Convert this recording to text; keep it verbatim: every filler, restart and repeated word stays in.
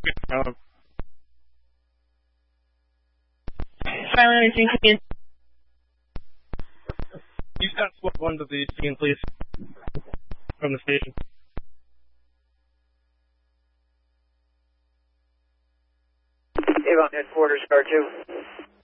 Um, Silent Racing Command. you've got SWAT one to the scene, please, from the station. Avon headquarters, Star two.